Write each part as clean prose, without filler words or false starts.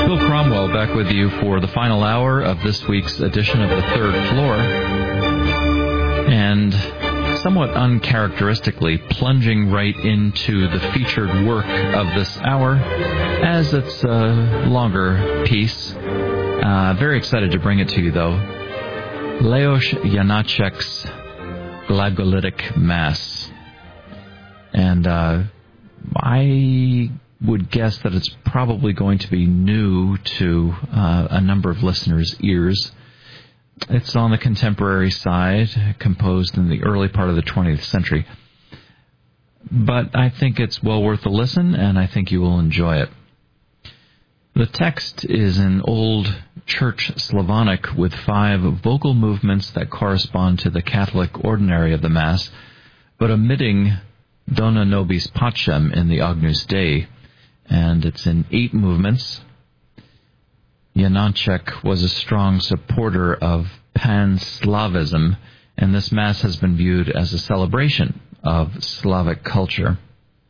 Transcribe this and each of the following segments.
Bill Cromwell back with you for the final hour of this week's edition of The Third Floor. And somewhat uncharacteristically, plunging right into the featured work of this hour, as it's a longer piece. Very excited to bring it to you, though. Leos Janáček's Glagolitic Mass. And I would guess that it's probably going to be new to a number of listeners' ears. It's on the contemporary side, composed in the early part of the 20th century. But I think it's well worth a listen, and I think you will enjoy it. The text is in Old Church Slavonic with 5 vocal movements that correspond to the Catholic ordinary of the Mass, but omitting Dona Nobis Pacem in the Agnus Dei, and it's in 8 movements. Janáček was a strong supporter of Pan-Slavism, and this Mass has been viewed as a celebration of Slavic culture.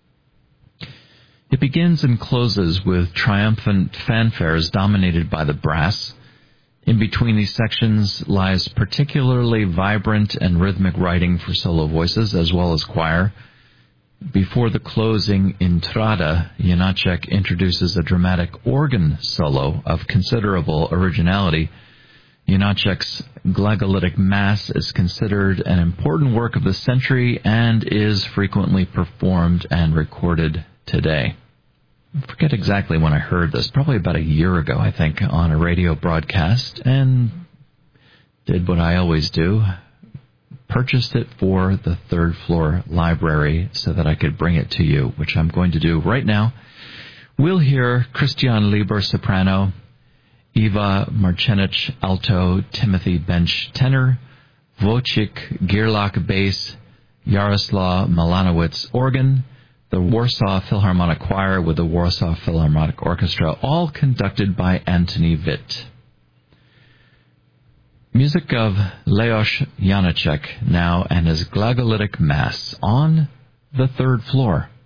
It begins and closes with triumphant fanfares dominated by the brass. In between these sections lies particularly vibrant and rhythmic writing for solo voices as well as choir. Before the closing Entrada, Janáček introduces a dramatic organ solo of considerable originality. Janáček's Glagolitic Mass is considered an important work of the century and is frequently performed and recorded today. I forget exactly when I heard this, probably about a year ago, I think, on a radio broadcast, and did what I always do. Purchased it for the Third Floor Library so that I could bring it to you, which I'm going to do right now. We'll hear Christian Lieber soprano, Eva Marcenich alto, Timothy Bench tenor, Wojciech Gierlach bass, Jaroslaw Milanowicz organ, the Warsaw Philharmonic Choir with the Warsaw Philharmonic Orchestra, all conducted by Antoni Witt. Music of Leos Janáček now and his Glagolitic Mass on the Third Floor.